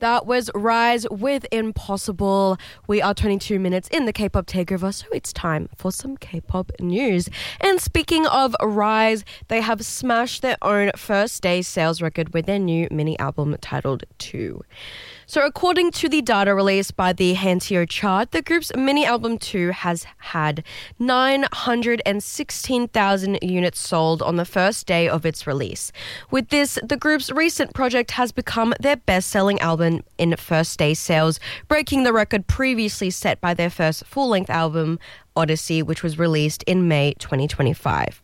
That was Rise with Impossible. We are 22 minutes in the K-pop takeover, so it's time for some K-pop news. And speaking of Rise, they have smashed their own first day sales record with their new mini album titled 2. So according to the data released by the Hanteo chart, the group's mini album 2 has had 916,000 units sold on the first day of its release. With this, the group's recent project has become their best-selling album in first day sales, breaking the record previously set by their first full-length album, Odyssey, which was released in May 2025.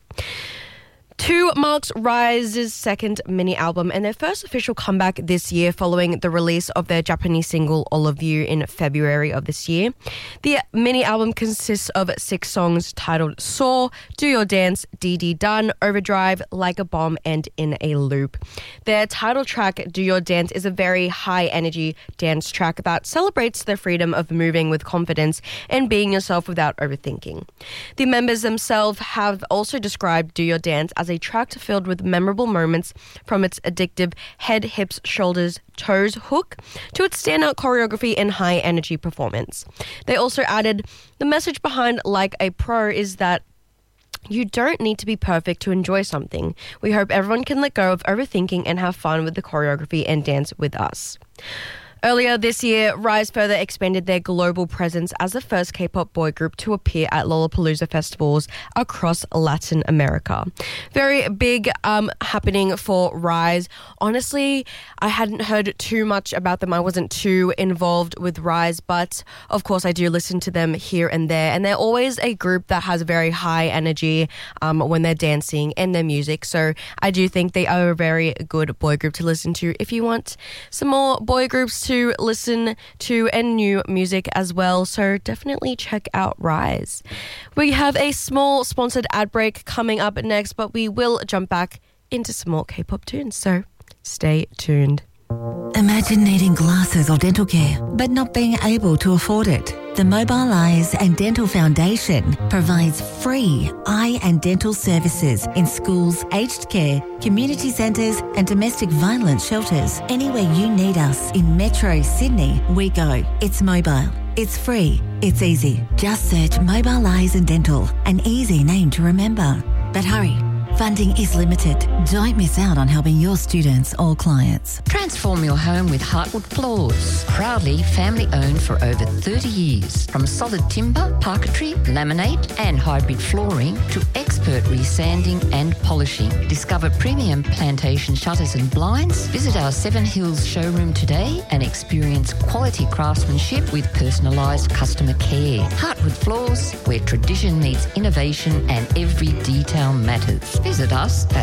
2 marks Rise's second mini album and their first official comeback this year following the release of their Japanese single All of You in February of this year. The mini album consists of 6 songs titled Soar, Do Your Dance, DD Done, Overdrive, Like a Bomb, and In a Loop. Their title track, Do Your Dance, is a very high-energy dance track that celebrates the freedom of moving with confidence and being yourself without overthinking. The members themselves have also described Do Your Dance as a track filled with memorable moments, from its addictive head, hips, shoulders, toes hook to its standout choreography and high energy performance. They also added, the message behind Like a Pro is that you don't need to be perfect to enjoy something. We hope everyone can let go of overthinking and have fun with the choreography and dance with us. Earlier this year, Rise further expanded their global presence as the first K-pop boy group to appear at Lollapalooza festivals across Latin America. Very big happening for Rise. Honestly, I hadn't heard too much about them. I wasn't too involved with Rise, but of course I do listen to them here and there. And they're always a group that has very high energy when they're dancing and their music. So I do think they are a very good boy group to listen to if you want some more boy groups to listen to and new music as well, so definitely check out Rise. We have a small sponsored ad break coming up next, but we will jump back into some more K-pop tunes, so stay tuned. Imagine needing glasses or dental care, but not being able to afford it. The Mobile Eyes and Dental Foundation provides free eye and dental services in schools, aged care, community centres and domestic violence shelters. Anywhere you need us in Metro Sydney, we go. It's mobile. It's free. It's easy. Just search Mobile Eyes and Dental, an easy name to remember. But hurry. Funding is limited. Don't miss out on helping your students or clients. Transform your home with Heartwood Floors. Proudly family-owned for over 30 years. From solid timber, parquetry, laminate and hybrid flooring to expert resanding and polishing. Discover premium plantation shutters and blinds. Visit our Seven Hills showroom today and experience quality craftsmanship with personalised customer care. Heartwood Floors, where tradition meets innovation and every detail matters. Visit us at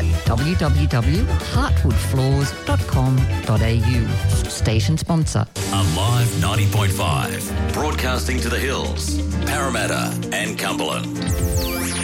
www.heartwoodfloors.com.au. Station sponsor. Alive 90.5, broadcasting to the hills, Parramatta and Cumberland.